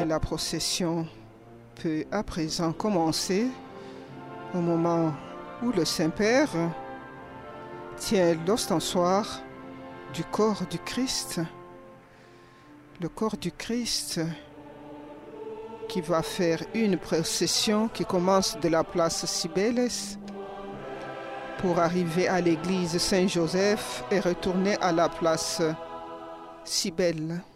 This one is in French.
Et la procession peut à présent commencer au moment où le Saint-Père tient l'ostensoir du corps du Christ. Le corps du Christ qui va faire une procession qui commence de la place Cybèle pour arriver à l'église Saint-Joseph et retourner à la place Cybèle.